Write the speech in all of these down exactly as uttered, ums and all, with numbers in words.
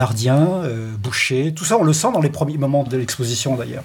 Ardien, euh, Boucher, tout ça on le sent dans les premiers moments de l'exposition d'ailleurs.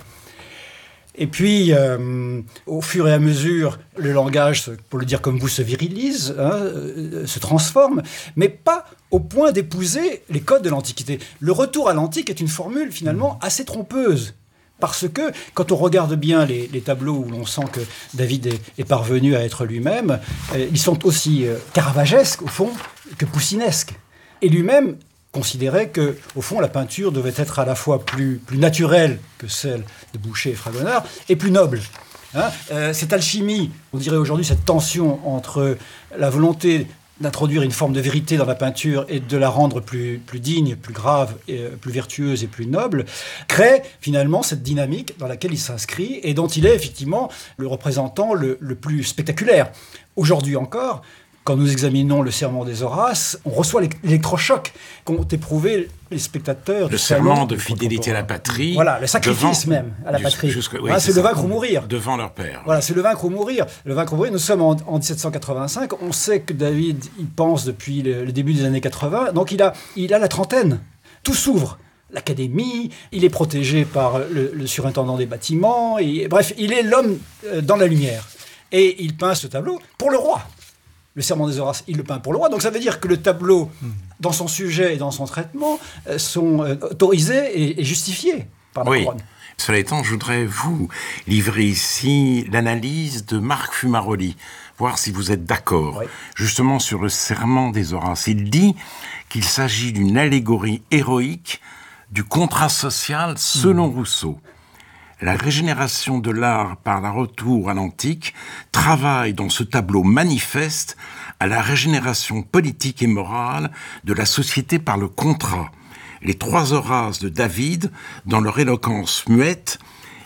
Et puis, euh, au fur et à mesure, le langage, pour le dire comme vous, se virilise, hein, euh, se transforme, mais pas au point d'épouser les codes de l'Antiquité. Le retour à l'Antique est une formule finalement assez trompeuse. Parce que, quand on regarde bien les, les tableaux où l'on sent que David est, est parvenu à être lui-même, euh, ils sont aussi euh, caravagesques, au fond, que poussinesques. Et lui-même considérait que, au fond, la peinture devait être à la fois plus, plus naturelle que celle de Boucher et Fragonard, et plus noble. Hein euh, cette alchimie, on dirait aujourd'hui cette tension entre la volonté d'introduire une forme de vérité dans la peinture et de la rendre plus, plus digne, plus grave, et, euh, plus vertueuse et plus noble, crée finalement cette dynamique dans laquelle il s'inscrit et dont il est effectivement le représentant le, le plus spectaculaire. Aujourd'hui encore, quand nous examinons le Serment des Horaces, on reçoit l'électrochoc qu'ont éprouvé les spectateurs. Le serment de fidélité à la patrie. Voilà, le sacrifice devant, même à la patrie. Oui, voilà, c'est, c'est le vaincre ou mourir. Devant leur père. Voilà, c'est le vaincre ou mourir. Le vaincre ou mourir. Nous sommes en, en dix-sept cent quatre-vingt-cinq. On sait que David y pense depuis le, le début des années quatre-vingts. Donc il a, il a la trentaine. Tout s'ouvre. L'Académie, il est protégé par le, le surintendant des bâtiments. Et, bref, il est l'homme dans la lumière. Et il peint ce tableau pour le roi. Le Serment des Horaces, il le peint pour le roi. Donc ça veut dire que le tableau, dans son sujet et dans son traitement, euh, sont euh, autorisés et, et justifiés par la oui. couronne. Cela étant, je voudrais vous livrer ici l'analyse de Marc Fumaroli, voir si vous êtes d'accord, oui. justement sur le Serment des Horaces. Il dit qu'il s'agit d'une allégorie héroïque du contrat social selon mmh. Rousseau. La régénération de l'art par le retour à l'antique travaille dans ce tableau manifeste à la régénération politique et morale de la société par le contrat. Les trois Horaces de David, dans leur éloquence muette,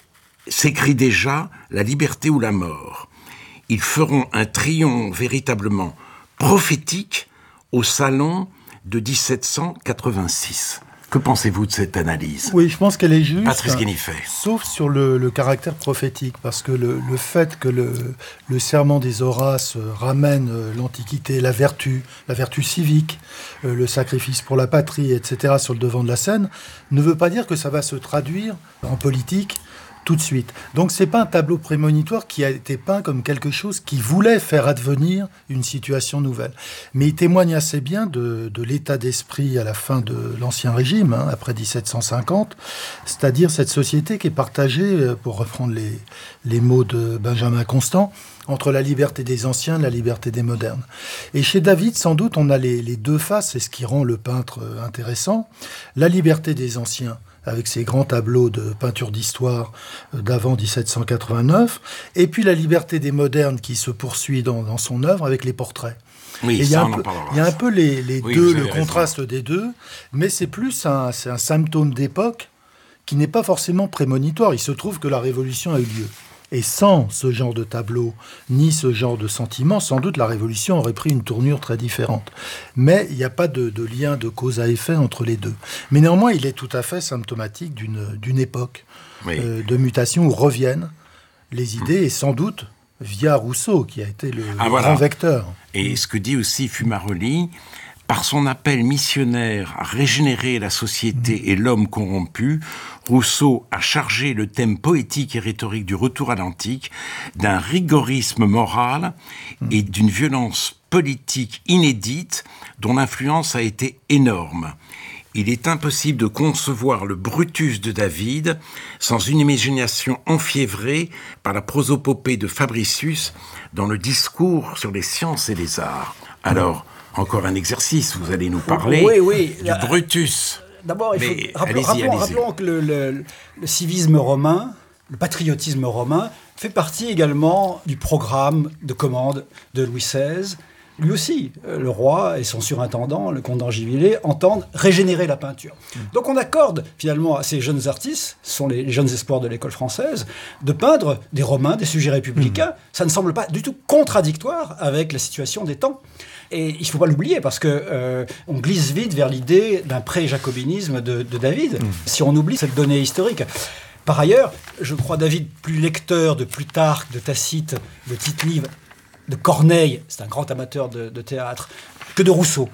s'écrit déjà la liberté ou la mort. Ils feront un triomphe véritablement prophétique au salon de dix-sept cent quatre-vingt-six. Que pensez-vous de cette analyse ? Oui, je pense qu'elle est juste. Patrice Guénifet. Sauf sur le, le caractère prophétique, parce que le, le fait que le, le Serment des Horaces ramène l'Antiquité, la vertu, la vertu civique, le sacrifice pour la patrie, et cetera, sur le devant de la scène, ne veut pas dire que ça va se traduire en politique tout de suite. Donc c'est pas un tableau prémonitoire qui a été peint comme quelque chose qui voulait faire advenir une situation nouvelle. Mais il témoigne assez bien de, de l'état d'esprit à la fin de l'Ancien Régime, hein, après dix-sept cent cinquante, c'est-à-dire cette société qui est partagée, pour reprendre les, les mots de Benjamin Constant, entre la liberté des anciens et la liberté des modernes. Et chez David, sans doute, on a les, les deux faces, c'est ce qui rend le peintre intéressant. La liberté des anciens, avec ses grands tableaux de peinture d'histoire d'avant dix-sept cent quatre-vingt-neuf, et puis la liberté des modernes qui se poursuit dans, dans son œuvre avec les portraits. Oui, il y ça, a on un en peu, parlera. Il y a un peu les, les oui, deux, le raison. contraste des deux, mais c'est plus un, c'est un symptôme d'époque qui n'est pas forcément prémonitoire. Il se trouve que la Révolution a eu lieu. Et sans ce genre de tableau, ni ce genre de sentiment, sans doute la Révolution aurait pris une tournure très différente. Mais il n'y a pas de, de lien de cause à effet entre les deux. Mais néanmoins, il est tout à fait symptomatique d'une, d'une époque oui. euh, de mutation où reviennent les idées, mmh. et sans doute via Rousseau, qui a été le, ah, le voilà. grand vecteur. Et ce que dit aussi Fumaroli, par son appel missionnaire à régénérer la société mmh. et l'homme corrompu, Rousseau a chargé le thème poétique et rhétorique du retour à l'antique d'un rigorisme moral mmh. et d'une violence politique inédite dont l'influence a été énorme. Il est impossible de concevoir le Brutus de David sans une imagination enfiévrée par la prosopopée de Fabricius dans le discours sur les sciences et les arts. Alors, encore un exercice, vous allez nous parler oui, oui. du Brutus. D'abord, il faut Mais rappelons, allez-y, rappelons, allez-y. rappelons que le, le, le civisme romain, le patriotisme romain, fait partie également du programme de commande de Louis seize. Lui aussi, le roi et son surintendant, le comte d'Angivillers, entendent régénérer la peinture. Mmh. Donc on accorde finalement à ces jeunes artistes, ce sont les jeunes espoirs de l'école française, de peindre des Romains, des sujets républicains. Mmh. Ça ne semble pas du tout contradictoire avec la situation des temps. Et il ne faut pas l'oublier, parce qu'on euh, glisse vite vers l'idée d'un pré-jacobinisme de, de David, mmh. si on oublie cette donnée historique. Par ailleurs, je crois David plus lecteur de Plutarque, de Tacite, de Tite-Live, de Corneille, c'est un grand amateur de, de théâtre, que de Rousseau.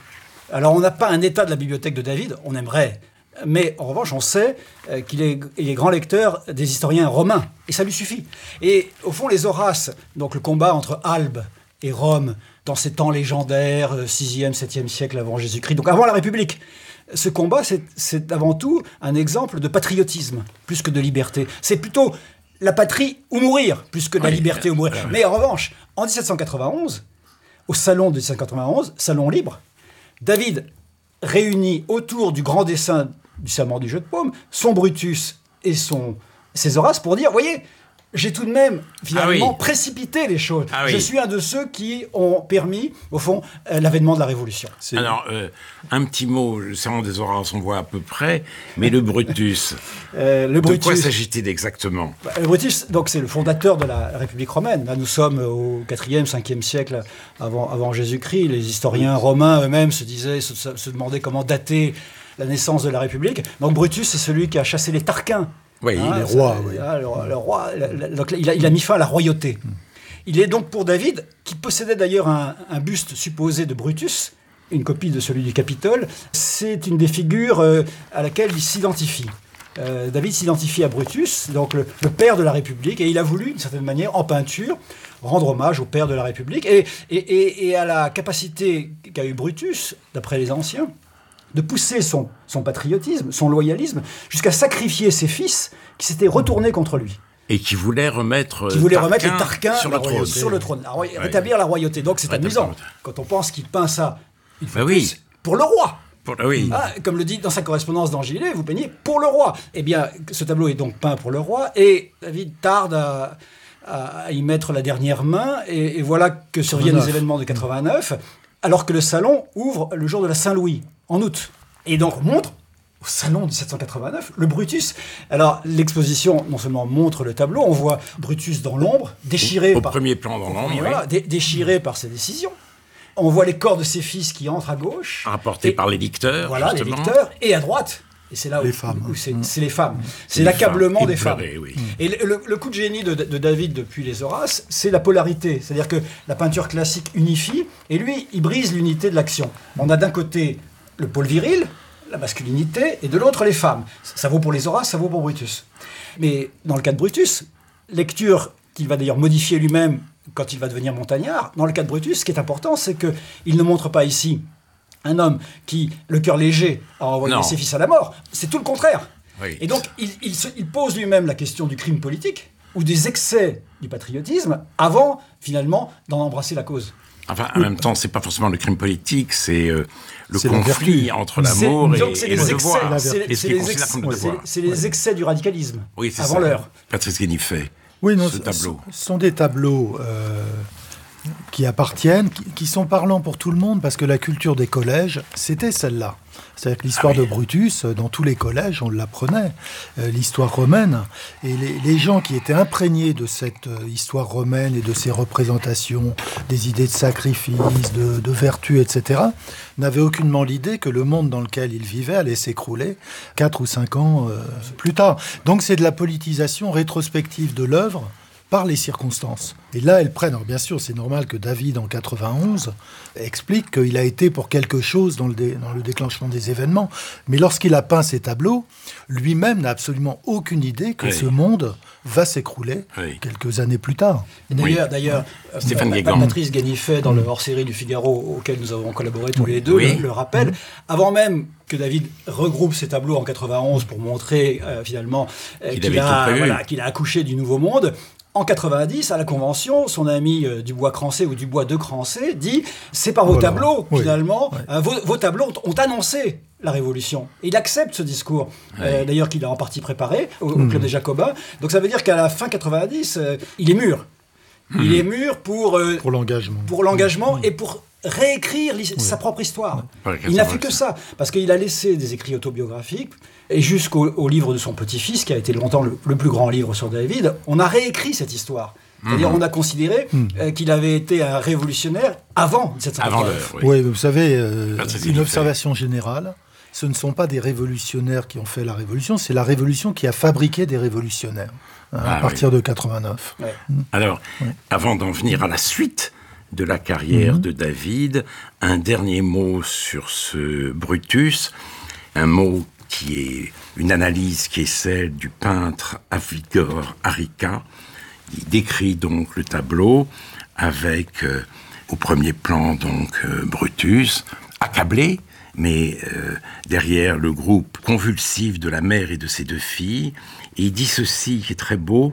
Alors, on n'a pas un état de la bibliothèque de David, on aimerait. Mais en revanche, on sait euh, qu'il est, il est grand lecteur des historiens romains. Et ça lui suffit. Et au fond, les Horaces, donc le combat entre Albe et Rome, dans ces temps légendaires, sixième, septième siècle avant Jésus-Christ, donc avant la République, ce combat, c'est, c'est avant tout un exemple de patriotisme, plus que de liberté. C'est plutôt la patrie ou mourir, plus que de la oui, liberté ou mourir. Oui. Mais en revanche, en dix-sept cent quatre-vingt-onze, au salon de dix-sept cent quatre-vingt-onze, salon libre, David réunit autour du grand dessin du serment du jeu de paume son Brutus et son, ses Horaces pour dire, voyez, j'ai tout de même, finalement, ah oui. précipité les choses. Ah oui. Je suis un de ceux qui ont permis, au fond, euh, l'avènement de la Révolution. C'est... Alors, euh, un petit mot, le serment des Horaces, on voit à peu près, mais le Brutus, euh, le Brutus de quoi s'agit-il exactement ? bah, Le Brutus, donc, c'est le fondateur de la République romaine. Là, nous sommes au quatrième, cinquième siècle avant, avant Jésus-Christ. Les historiens romains eux-mêmes se disaient, se, se demandaient comment dater la naissance de la République. Donc, Brutus, c'est celui qui a chassé les Tarquins. Oui, hein, les rois. Oui. Ah, le, le roi le, le, donc, il, a, il a mis fin à la royauté. Mm. Il est donc pour David, qui possédait d'ailleurs un, un buste supposé de Brutus, une copie de celui du Capitole, c'est une des figures euh, à laquelle il s'identifie. Euh, David s'identifie à Brutus, donc le, le père de la République, et il a voulu, d'une certaine manière, en peinture, rendre hommage au père de la République, et, et, et, et à la capacité qu'a eu Brutus, d'après les anciens, de pousser son, son patriotisme, son loyalisme, jusqu'à sacrifier ses fils qui s'étaient retournés contre lui. Et qui voulaient remettre, qui voulaient remettre les Tarquins sur le trône. Sur le trône. Alors, rétablir la royauté. Donc c'est Rétablir. amusant. Quand on pense qu'il peint ça, il faut bah plus oui. pour le roi. Pour, oui. Ah, comme le dit dans sa correspondance d'Angilé, vous peignez pour le roi. Eh bien, ce tableau est donc peint pour le roi, et David tarde à, à y mettre la dernière main, et, et voilà que surviennent les événements de quatre-vingt-neuf, alors que le salon ouvre le jour de la Saint-Louis, en août. Et donc montre, au salon de dix-sept cent quatre-vingt-neuf, le Brutus. Alors l'exposition non seulement montre le tableau, on voit Brutus dans l'ombre, déchiré au, au par... premier plan dans l'ombre, oui. Voilà, dé- déchiré par ses décisions. On voit les corps de ses fils qui entrent à gauche. Rapportés par les licteurs, Voilà, justement. les licteurs. Et à droite, et c'est là où, les femmes. où c'est, c'est les femmes. C'est, c'est l'accablement femmes. des femmes. Pleurer, oui. Et le, le, le coup de génie de, de David depuis les Horaces, c'est la polarité. C'est-à-dire que la peinture classique unifie, et lui, il brise l'unité de l'action. On a d'un côté le pôle viril, la masculinité, et de l'autre les femmes. Ça vaut pour les Horaces, ça vaut pour Brutus. Mais dans le cas de Brutus, lecture qu'il va d'ailleurs modifier lui-même quand il va devenir montagnard, dans le cas de Brutus, ce qui est important, c'est qu'il ne montre pas ici un homme qui, le cœur léger, a envoyé non. ses fils à la mort. C'est tout le contraire. Oui. Et donc, il, il, se, il pose lui-même la question du crime politique ou des excès du patriotisme avant, finalement, d'en embrasser la cause. Enfin, en même temps, c'est pas forcément le crime politique, c'est euh, le c'est conflit entre l'amour c'est, et, c'est et le devoir. C'est, c'est, les, ex, ouais, c'est, c'est les ouais. excès du radicalisme, oui, c'est avant ça. l'heure. Patrice Guénifet, oui, non, ce tableau. Ce sont des tableaux euh, qui appartiennent, qui, qui sont parlants pour tout le monde, parce que la culture des collèges, c'était celle-là. C'est-à-dire que l'histoire ah oui. de Brutus, dans tous les collèges, on l'apprenait, euh, l'histoire romaine. Et les, les gens qui étaient imprégnés de cette euh, histoire romaine et de ses représentations, des idées de sacrifice, de, de vertu, et cetera, n'avaient aucunement l'idée que le monde dans lequel ils vivaient allait s'écrouler quatre ou cinq ans euh, plus tard. Donc c'est de la politisation rétrospective de l'œuvre par les circonstances. Et là, elles prennent... Alors bien sûr, c'est normal que David, en quatre-vingt-onze, explique qu'il a été pour quelque chose dans le, dé, dans le déclenchement des événements. Mais lorsqu'il a peint ces tableaux, lui-même n'a absolument aucune idée que oui. ce monde va s'écrouler oui. quelques années plus tard. Et d'ailleurs, oui. d'ailleurs Stéphane euh, Patrice Guénifet, dans le hors-série du Figaro, auquel nous avons collaboré tous les deux, oui. le, le rappelle, mmh. avant même que David regroupe ses tableaux en quatre-vingt-onze pour montrer, euh, finalement, euh, qu'il, qu'il, a, voilà, qu'il a accouché du Nouveau Monde. En quatre-vingt-dix, à la Convention, son ami euh, Dubois-Crancé ou Dubois de Crancé dit « C'est par vos voilà. tableaux, oui. finalement, oui. Euh, vos, vos tableaux ont annoncé la Révolution. » Et il accepte ce discours, oui. euh, d'ailleurs qu'il a en partie préparé au, au mmh. Club des Jacobins. Donc ça veut dire qu'à la fin quatre-vingt-dix, euh, il est mûr. Mmh. Il est mûr pour, euh, pour l'engagement, pour l'engagement mmh. et pour réécrire oui. sa propre histoire. Oui. Il n'a fait que ça, parce qu'il a laissé des écrits autobiographiques, et jusqu'au au livre de son petit-fils, qui a été longtemps le, le plus grand livre sur David, on a réécrit cette histoire. C'est-à-dire, mmh. on a considéré mmh. euh, qu'il avait été un révolutionnaire avant dix-sept cent quatre-vingt-neuf. Oui. oui, vous savez, euh, une observation générale, ce ne sont pas des révolutionnaires qui ont fait la révolution, c'est la révolution qui a fabriqué des révolutionnaires, hein, ah, à partir oui. de quatre-vingt-neuf. Ouais. Mmh. Alors, oui. avant d'en venir à la suite, de la carrière mmh. de David. Un dernier mot sur ce Brutus, un mot qui est une analyse qui est celle du peintre Avigdor Arica. Il décrit donc le tableau avec, euh, au premier plan, donc euh, Brutus, accablé, mais euh, derrière le groupe convulsif de la mère et de ses deux filles. Et il dit ceci qui est très beau: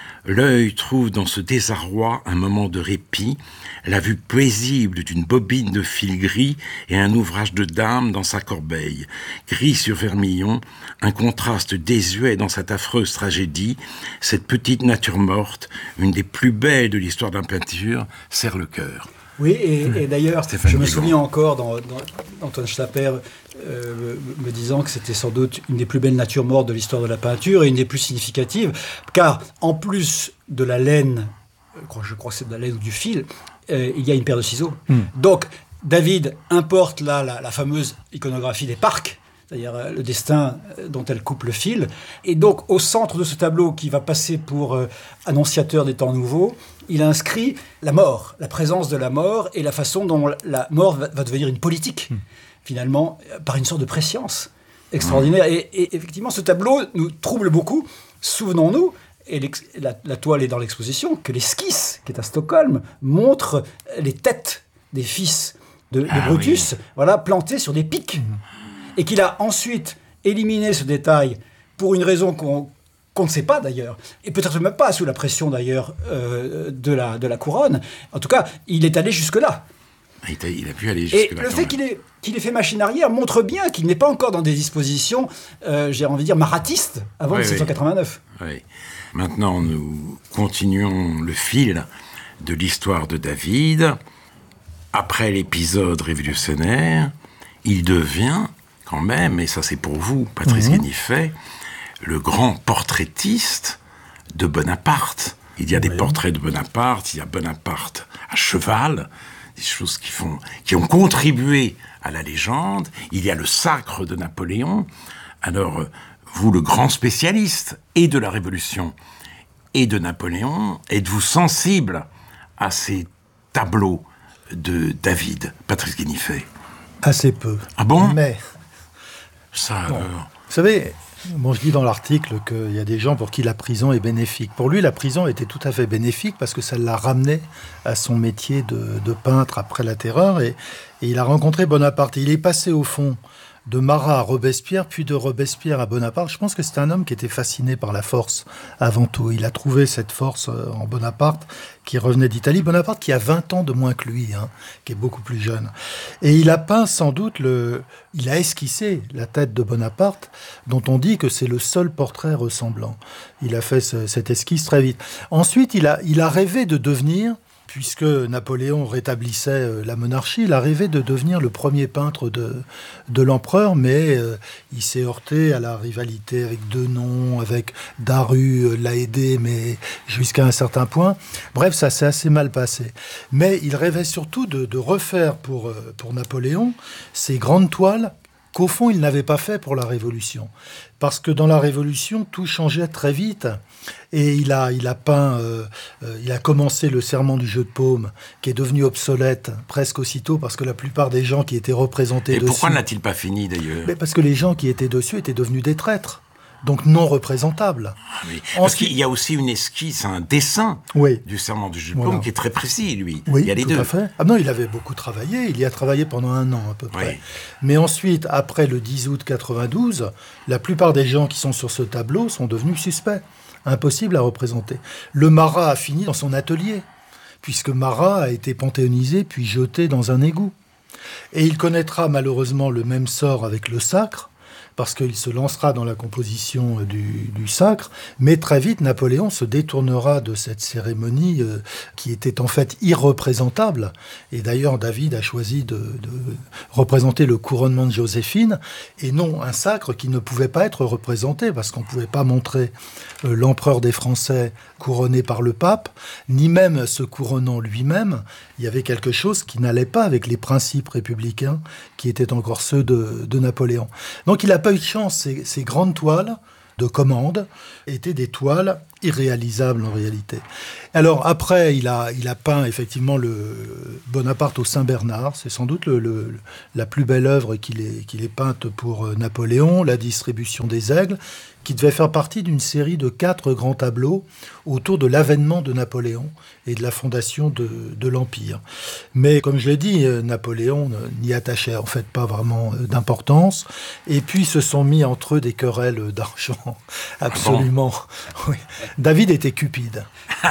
l'œil trouve dans ce désarroi un moment de répit, la vue paisible d'une bobine de fil gris et un ouvrage de dame dans sa corbeille. Gris sur vermillon, un contraste désuet dans cette affreuse tragédie. Cette petite nature morte, une des plus belles de l'histoire de la peinture, serre le cœur. Oui, et, et d'ailleurs, Stéphane je me Guigon. souviens encore dans, dans Antoine Schlaper euh, me disant que c'était sans doute une des plus belles natures mortes de l'histoire de la peinture et une des plus significatives, car en plus de la laine, je crois que c'est de la laine ou du fil, euh, il y a une paire de ciseaux. Mm. Donc, David importe là la, la fameuse iconographie des parcs, c'est-à-dire euh, le destin dont elle coupe le fil. Et donc, au centre de ce tableau qui va passer pour euh, annonciateur des temps nouveaux, il inscrit la mort, la présence de la mort et la façon dont la mort va, va devenir une politique, mmh. finalement, par une sorte de prescience extraordinaire. Mmh. Et, et effectivement, ce tableau nous trouble beaucoup. Souvenons-nous, et la, la toile est dans l'exposition, que l'esquisse, qui est à Stockholm, montre les têtes des fils de, de ah, Brutus, oui. voilà, plantées sur des pics. Mmh. Et qu'il a ensuite éliminé ce détail pour une raison qu'on qu'on ne sait pas d'ailleurs, et peut-être même pas sous la pression d'ailleurs euh, de, la, de la couronne. En tout cas, il est allé jusque-là. Il a, il a pu aller jusque-là. Et le fait qu'il ait, qu'il ait fait machine arrière montre bien qu'il n'est pas encore dans des dispositions, euh, j'ai envie de dire, maratistes avant oui, dix-sept cent quatre-vingt-neuf. Oui. oui. Maintenant, nous continuons le fil de l'histoire de David. Après l'épisode révolutionnaire, il devient quand même, et ça c'est pour vous, Patrice mmh. Guénifet, le grand portraitiste de Bonaparte. Il y a oui. des portraits de Bonaparte, il y a Bonaparte à cheval, des choses qui, font, qui ont contribué à la légende. Il y a le sacre de Napoléon. Alors, vous, le grand spécialiste et de la Révolution et de Napoléon, êtes-vous sensible à ces tableaux de David, Patrice Guénifet? Assez peu. Ah bon? Mais... Ça, bon. euh... Vous savez... Bon, je dis dans l'article qu'il y a des gens pour qui la prison est bénéfique. Pour lui, la prison était tout à fait bénéfique parce que ça l'a ramené à son métier de, de peintre après la Terreur. Et, et il a rencontré Bonaparte. Et il est passé, au fond, de Marat à Robespierre, puis de Robespierre à Bonaparte. Je pense que c'est un homme qui était fasciné par la force avant tout. Il a trouvé cette force en Bonaparte qui revenait d'Italie. Bonaparte qui a vingt ans de moins que lui, hein, qui est beaucoup plus jeune. Et il a peint sans doute, le, il a esquissé la tête de Bonaparte, dont on dit que c'est le seul portrait ressemblant. Il a fait ce, cette esquisse très vite. Ensuite, il a, il a rêvé de devenir... Puisque Napoléon rétablissait la monarchie, il a rêvé de devenir le premier peintre de, de l'empereur, mais euh, il s'est heurté à la rivalité avec Denon, avec Daru, l'a aidé, mais jusqu'à un certain point. Bref, ça s'est assez mal passé. Mais il rêvait surtout de, de refaire pour, pour Napoléon ces grandes toiles qu'au fond, il n'avait pas fait pour la Révolution. Parce que dans la Révolution, tout changeait très vite. Et il a, il a peint, euh, euh, il a commencé le serment du jeu de paume, qui est devenu obsolète presque aussitôt, parce que la plupart des gens qui étaient représentés Et dessus... Et pourquoi n'a-t-il pas fini, d'ailleurs? Mais parce que les gens qui étaient dessus étaient devenus des traîtres. Donc non représentable. Ah oui. Parce Ensuite, qu'il y a aussi une esquisse, un dessin oui. du serment du jeu de paume voilà. qui est très précis, lui. Oui, il y a les tout deux. à fait. Ah non, il avait beaucoup travaillé. Il y a travaillé pendant un an à peu près. Oui. Mais ensuite, après le dix août quatre-vingt-douze, la plupart des gens qui sont sur ce tableau sont devenus suspects. Impossible à représenter. Le Marat a fini dans son atelier, puisque Marat a été panthéonisé puis jeté dans un égout. Et il connaîtra malheureusement le même sort avec le sacre, parce qu'il se lancera dans la composition du, du sacre, mais très vite, Napoléon se détournera de cette cérémonie euh, qui était en fait irreprésentable. Et d'ailleurs, David a choisi de, de représenter le couronnement de Joséphine, et non un sacre qui ne pouvait pas être représenté, parce qu'on ne pouvait pas montrer euh, l'empereur des Français couronné par le pape, ni même se couronnant lui-même. Il y avait quelque chose qui n'allait pas avec les principes républicains qui étaient encore ceux de, de Napoléon. Donc il n'a pas eu de chance. Ces, ces grandes toiles de commande étaient des toiles irréalisable en réalité. Alors après, il a, il a peint effectivement le Bonaparte au Saint-Bernard. C'est sans doute le, le, la plus belle œuvre qu'il ait, qu'il ait peinte pour Napoléon, la distribution des aigles, qui devait faire partie d'une série de quatre grands tableaux autour de l'avènement de Napoléon et de la fondation de, de l'Empire. Mais comme je l'ai dit, Napoléon n'y attachait en fait pas vraiment d'importance. Et puis se sont mis entre eux des querelles d'argent absolument. Ah bon. Oui. David était cupide.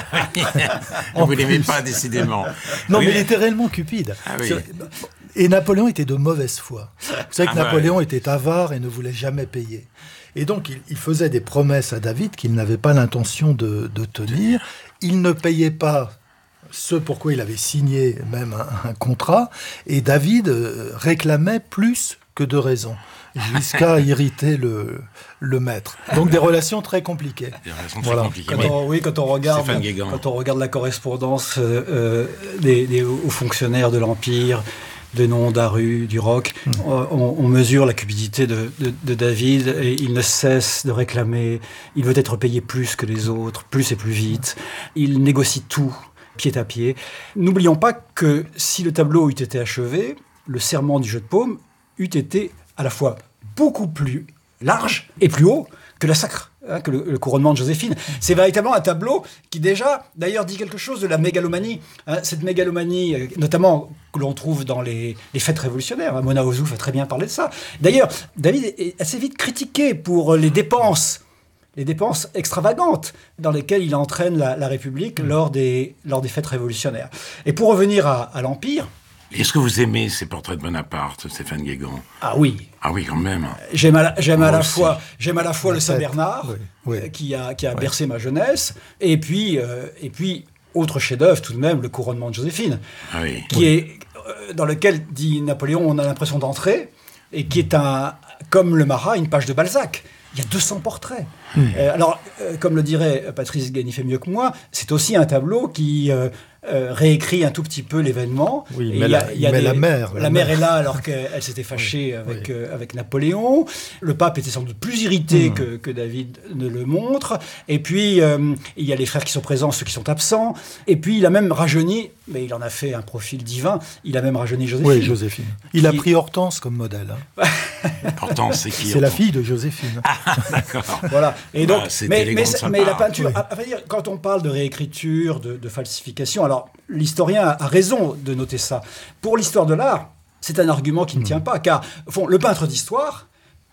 Vous ne l'aimez pas décidément. Non, oui. mais il était réellement cupide. Ah, oui. Et Napoléon était de mauvaise foi. Vous savez que ah, Napoléon ouais. était avare et ne voulait jamais payer. Et donc, il, il faisait des promesses à David qu'il n'avait pas l'intention de, de tenir. Il ne payait pas ce pour quoi il avait signé même un, un contrat. Et David réclamait plus que de raison, jusqu'à irriter le, le maître. Donc, des relations très compliquées. Des relations très voilà. compliquées. Quand on, oui, quand on regarde, quand on regarde la correspondance euh, euh, des, des hauts fonctionnaires de l'Empire, de noms d'Aru, du Roc, mmh. on, on mesure la cupidité de, de, de David et il ne cesse de réclamer. Il veut être payé plus que les autres, plus et plus vite. Il négocie tout, pied à pied. N'oublions pas que si le tableau eût été achevé, le serment du jeu de paume eût été à la fois beaucoup plus large et plus haut que la sacre, hein, que le, le couronnement de Joséphine. C'est véritablement un tableau qui déjà, d'ailleurs, dit quelque chose de la mégalomanie. Hein, cette mégalomanie, euh, notamment, que l'on trouve dans les, les fêtes révolutionnaires. Hein, Mona Ozouf a très bien parlé de ça. D'ailleurs, David est assez vite critiqué pour les dépenses, les dépenses extravagantes dans lesquelles il entraîne la, la République lors des, lors des fêtes révolutionnaires. Et pour revenir à, à l'Empire... Est-ce que vous aimez ces portraits de Bonaparte, Stéphane Guégan ? Ah oui. Ah oui, quand même. J'aime à la, j'aime à la fois, j'aime à la fois le Saint-Bernard, oui, oui. qui a, qui a oui. bercé ma jeunesse, et puis, euh, et puis autre chef-d'œuvre tout de même, le couronnement de Joséphine, ah oui. qui oui. est euh, dans lequel dit Napoléon, on a l'impression d'entrer, et qui est un, comme le Marat, une page de Balzac. Il y a deux cents portraits. Mmh. Euh, alors, euh, comme le dirait Patrice Ganifet mieux que moi, c'est aussi un tableau qui euh, euh, réécrit un tout petit peu l'événement. Oui, mais, la, y a mais des, la mère. La, la mère mère est là alors qu'elle s'était fâchée oui, avec, oui. euh, avec Napoléon. Le pape était sans doute plus irrité mmh. que, que David ne le montre. Et puis, euh, il y a les frères qui sont présents, ceux qui sont absents. Et puis, il a même rajeuni, mais il en a fait un profil divin, il a même rajeuni Joséphine. Oui, Joséphine. Il qui... a pris Hortense comme modèle. Hein. Hortense, c'est qui C'est la fille de Joséphine. Ah, d'accord. Voilà. Et donc, bah, mais, mais, mais la peinture, oui. à, à dire, quand on parle de réécriture, de, de falsification, alors l'historien a raison de noter ça. Pour l'histoire de l'art, c'est un argument qui mmh. ne tient pas, car bon, le peintre d'histoire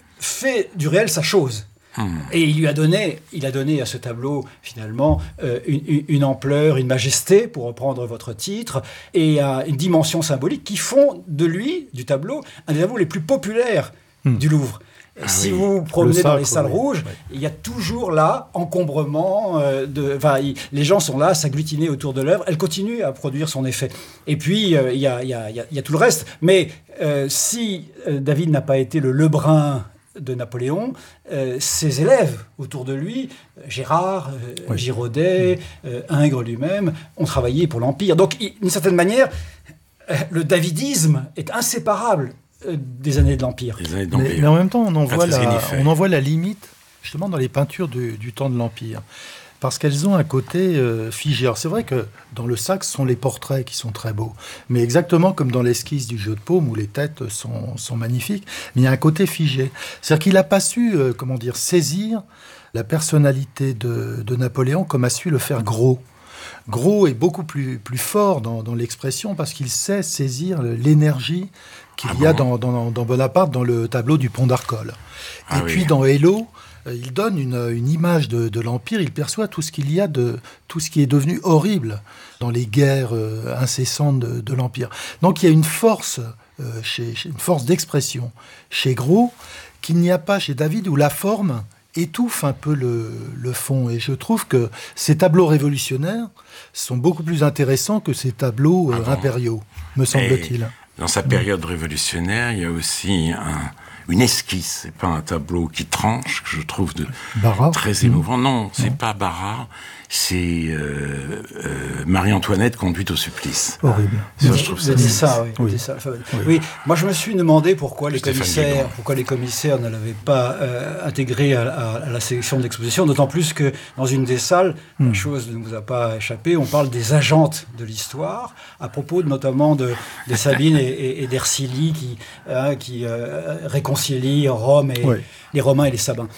fait du réel sa chose. Mmh. Et il lui a donné, il a donné à ce tableau, finalement, euh, une, une ampleur, une majesté, pour reprendre votre titre, et euh, une dimension symbolique qui font de lui, du tableau, un des tableaux les plus populaires mmh. du Louvre. Ah si oui. vous vous promenez sacre, dans les salles oui. rouges, oui. il y a toujours là encombrement. Euh, de, il, les gens sont là, s'agglutiner autour de l'œuvre. Elle continue à produire son effet. Et puis, euh, il y, y, y, y a tout le reste. Mais euh, si euh, David n'a pas été le Lebrun de Napoléon, euh, ses élèves autour de lui, Gérard, euh, oui. Giraudet, euh, Ingres lui-même, ont travaillé pour l'Empire. Donc, d'une certaine manière, euh, le davidisme est inséparable des années de l'Empire. Mais, mais en même temps, on en, voit la, on en voit la limite, justement, dans les peintures du, du temps de l'Empire. Parce qu'elles ont un côté euh, figé. Alors, c'est vrai que dans le Saxe, ce sont les portraits qui sont très beaux. Mais exactement comme dans l'esquisse du jeu de paume, où les têtes sont, sont magnifiques, mais il y a un côté figé. C'est-à-dire qu'il n'a pas su, euh, comment dire, saisir la personnalité de, de Napoléon comme a su le faire Gros. Gros est beaucoup plus, plus fort dans, dans l'expression parce qu'il sait saisir l'énergie qu'il ah y a bon dans, dans, dans Bonaparte, dans le tableau du Pont d'Arcole. Ah et oui. puis dans Hello, il donne une, une image de, de l'Empire, il perçoit tout ce qu'il y a de tout ce qui est devenu horrible dans les guerres euh, incessantes de, de l'Empire. Donc il y a une force, euh, chez, chez, une force d'expression chez Gros qu'il n'y a pas chez David, où la forme étouffe un peu le, le fond. Et je trouve que ces tableaux révolutionnaires sont beaucoup plus intéressants que ces tableaux euh, ah bon impériaux, me semble-t-il. Et dans sa période révolutionnaire, il y a aussi un, une esquisse, c'est pas un tableau qui tranche, que je trouve de Barras. très émouvant. Mmh. Non, c'est mmh. pas Barras, c'est euh, euh, Marie-Antoinette conduite au supplice. Horrible. Ça, je trouve ça. ça, oui. oui. Ça, enfin, oui. oui. Moi, je me suis demandé pourquoi les Stéphane commissaires, Guégan. pourquoi les commissaires ne l'avaient pas euh, intégré à, à, à la sélection d'exposition. D'autant plus que dans une des salles, mmh. la chose ne nous a pas échappé. On parle des agentes de l'histoire, à propos de, notamment de, de Sabine et, et, et d'Ercilly qui, hein, qui euh, réconcilient Rome et oui. les Romains et les Sabins.